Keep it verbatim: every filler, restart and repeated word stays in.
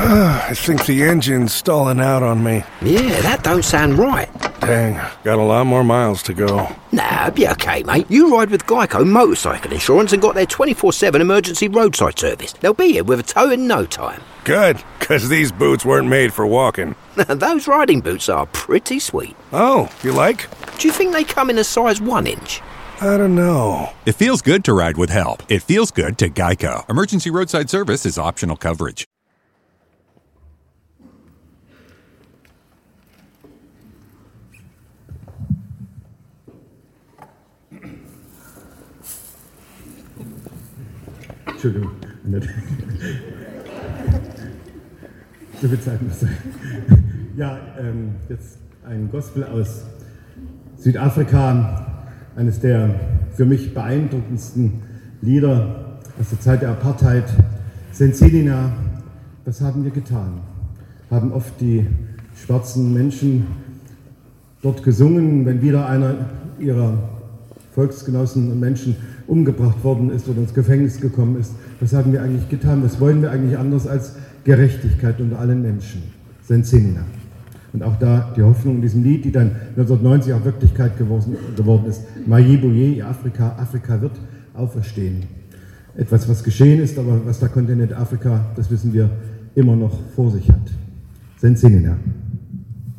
I think the engine's stalling out on me. Yeah, that don't sound right. Dang, got a lot more miles to go. Nah, be okay, mate. You ride with Geico Motorcycle Insurance and got their twenty-four seven emergency roadside service. They'll be here with a tow in no time. Good, because these boots weren't made for walking. Those riding boots are pretty sweet. Oh, you like? Do you think they come in a size one inch? I don't know. It feels good to ride with help. It feels good to Geico. Emergency roadside service is optional coverage. Entschuldigung. So viel Zeit muss sein. Ja, ähm, jetzt ein Gospel aus Südafrika, eines der für mich beeindruckendsten Lieder aus der Zeit der Apartheid. Senselina, was haben wir getan? Haben oft die schwarzen Menschen dort gesungen, wenn wieder einer ihrer Volksgenossen und Menschen umgebracht worden ist oder ins Gefängnis gekommen ist. Was haben wir eigentlich getan? Was wollen wir eigentlich anders als Gerechtigkeit unter allen Menschen? Senselina. Und auch da die Hoffnung in diesem Lied, die dann neunzehnhundertneunzig auch Wirklichkeit geworden, geworden ist. Mayibuye, Afrika, Afrika wird auferstehen. Etwas, was geschehen ist, aber was der Kontinent Afrika, das wissen wir, immer noch vor sich hat. Senselina.